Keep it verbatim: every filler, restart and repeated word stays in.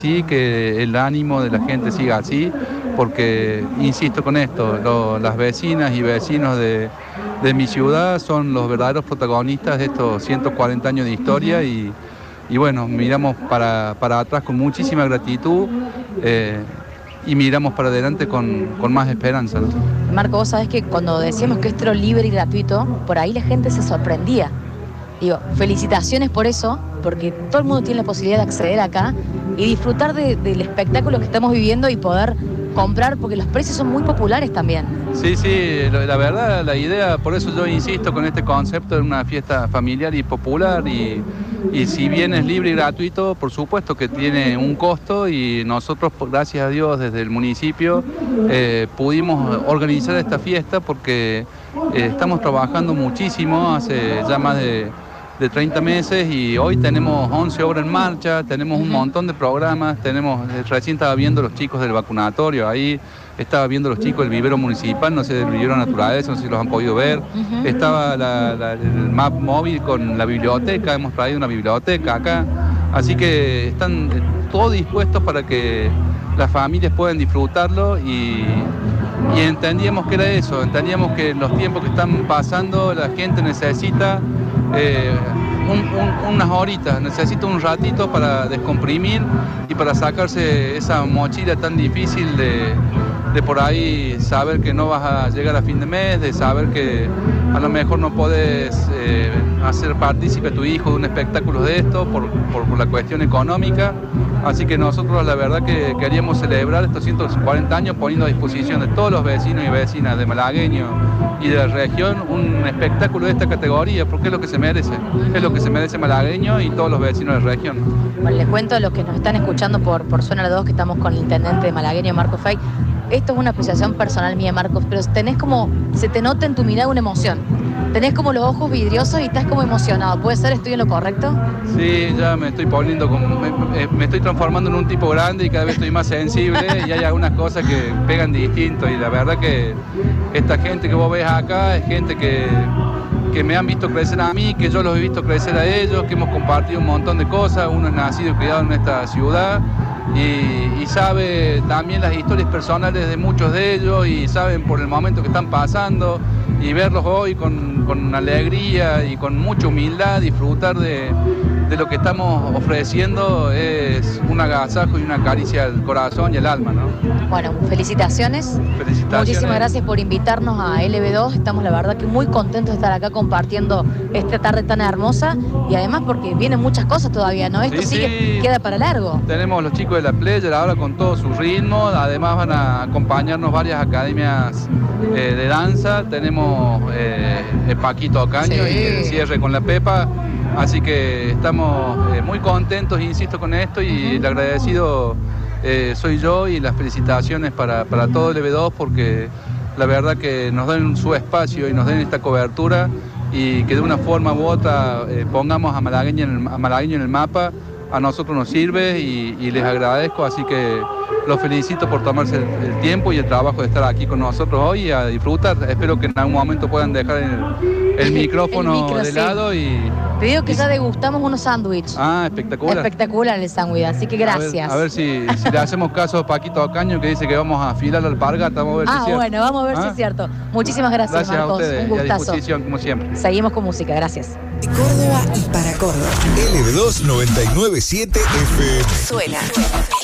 Sí, que el ánimo de la gente siga así, porque, insisto con esto, lo, las vecinas y vecinos de, de mi ciudad son los verdaderos protagonistas de estos ciento cuarenta años de historia y, y bueno, miramos para, para atrás con muchísima gratitud eh, y miramos para adelante con, con más esperanza, ¿no? Marco, vos sabés que cuando decíamos que esto era libre y gratuito, por ahí la gente se sorprendía. Digo, felicitaciones por eso, porque todo el mundo tiene la posibilidad de acceder acá y disfrutar de, del espectáculo que estamos viviendo y poder comprar, porque los precios son muy populares también. Sí, sí, la verdad, la idea, por eso yo insisto con este concepto de una fiesta familiar y popular y, y si bien es libre y gratuito, por supuesto que tiene un costo y nosotros, gracias a Dios, desde el municipio eh, pudimos organizar esta fiesta porque eh, estamos trabajando muchísimo, hace ya más de... de treinta meses y hoy tenemos once obras en marcha, tenemos un montón de programas, tenemos, recién estaba viendo los chicos del vacunatorio, ahí estaba viendo los chicos del vivero municipal, no sé, del vivero naturaleza, no sé si los han podido ver, uh-huh. Estaba la, la, el map móvil con la biblioteca, hemos traído una biblioteca acá, así que están todos dispuestos para que las familias puedan disfrutarlo y... Y entendíamos que era eso, entendíamos que en los tiempos que están pasando la gente necesita eh, un, un, unas horitas, necesita un ratito para descomprimir y para sacarse esa mochila tan difícil de, de por ahí saber que no vas a llegar a fin de mes, de saber que a lo mejor no podés eh, hacer partícipe a tu hijo de un espectáculo de esto por, por, por la cuestión económica. Así que nosotros la verdad que queríamos celebrar estos ciento cuarenta años poniendo a disposición de todos los vecinos y vecinas de Malagueño y de la región un espectáculo de esta categoría, porque es lo que se merece, es lo que se merece Malagueño y todos los vecinos de la región. Bueno, les cuento a los que nos están escuchando por, por Zona dos, que estamos con el intendente de Malagueño, Marco Fey. Esto es una apreciación personal mía, Marcos, pero tenés como, se te nota en tu mirada una emoción. Tenés como los ojos vidriosos y estás como emocionado. ¿Puede ser? ¿Estoy en lo correcto? Sí, ya me estoy poniendo como, me, me estoy transformando en un tipo grande y cada vez estoy más sensible y hay algunas cosas que pegan distinto y la verdad que esta gente que vos ves acá es gente que, que me han visto crecer a mí, que yo los he visto crecer a ellos, que hemos compartido un montón de cosas, uno es nacido y criado en esta ciudad y, y sabe también las historias personales de muchos de ellos y saben por el momento que están pasando y verlos hoy con, con alegría y con mucha humildad, disfrutar de, de lo que estamos ofreciendo es un agasajo y una caricia al corazón y al alma, ¿no? Bueno, felicitaciones. Felicitaciones. Muchísimas gracias por invitarnos a L B dos. Estamos la verdad que muy contentos de estar acá compartiendo esta tarde tan hermosa y además porque vienen muchas cosas todavía, ¿no? Esto sí, sigue, sí. queda para largo. Tenemos los chicos de la Player ahora con todo su ritmo, además van a acompañarnos varias academias eh, de danza, tenemos eh, el Paquito Ocaño sí. Y el cierre con la Pepa, así que estamos eh, muy contentos, insisto, con esto y el agradecido eh, soy yo y las felicitaciones para, para todo el L B dos porque la verdad que nos den su espacio y nos den esta cobertura y que de una forma u otra eh, pongamos a Malagueño, en el, a Malagueño en el mapa, a nosotros nos sirve y, y les agradezco, así que los felicito por tomarse el, el tiempo y el trabajo de estar aquí con nosotros hoy y a disfrutar. Espero que en algún momento puedan dejar el, el micrófono el micro, de sí. lado y... Te digo que y... ya degustamos unos sándwiches. Ah, espectacular. Espectacular el sándwich, así que gracias. A ver, a ver si, si le hacemos caso a Paquito Ocaño que dice que vamos a afilar la alpargata, vamos a ver ah, si es cierto. Ah, bueno, vamos a ver ¿Ah? si es cierto. Muchísimas gracias, gracias Marcos. A ustedes, un gustazo. Y a disposición, como siempre. Seguimos con música, gracias. De Córdoba y para Córdoba. L B dos noventa y nueve punto siete F M. Suena.